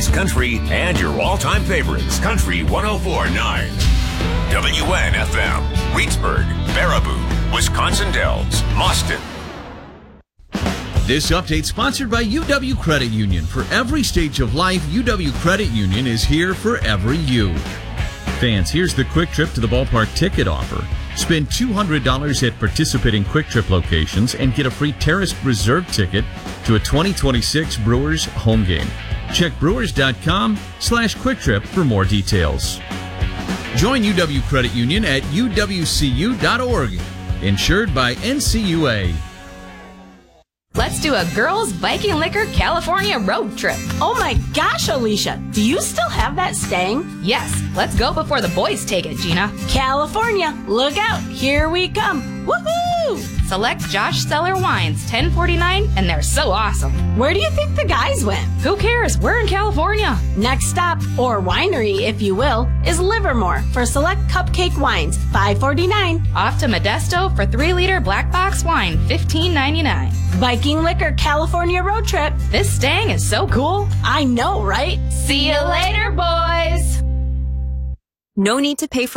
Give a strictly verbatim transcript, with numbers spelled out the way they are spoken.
oldies, country, and your all-time favorites. Country one oh four point nine. W N F M. Reedsburg, Baraboo, Wisconsin Dells, Mauston. This update sponsored by U W Credit Union. For every stage of life, U W Credit Union is here for every you. Fans, here's the Quick Trip to the Ballpark ticket offer. Spend two hundred dollars at participating Quick Trip locations and get a free Terrace Reserve ticket to a twenty twenty-six Brewers home game. Check brewers.com slash Quick Trip for more details. Join U W Credit Union at U W C U dot org. Insured by N C U A. Let's do a girls' Viking Liquor California road trip. Oh my gosh, Alicia, do you still have that Stang? Yes, let's go before the boys take it, Gina. California, look out, here we come. Woohoo! Select Josh Seller wines, ten forty-nine, and they're so awesome. Where do you think the guys went? Who cares? We're in California. Next stop, or winery if you will, is Livermore for select cupcake wines, five forty-nine. Off to Modesto for three liter black box wine, fifteen ninety-nine. Viking Liquor California road trip. This Stang is so cool. I know, right? See you later, boys. No need to pay for